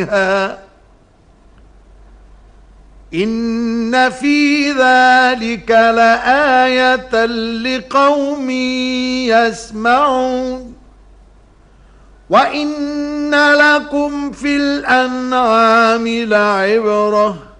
إن في ذلك لآية لقوم يسمعون وإن لكم في الأنعام لعبرة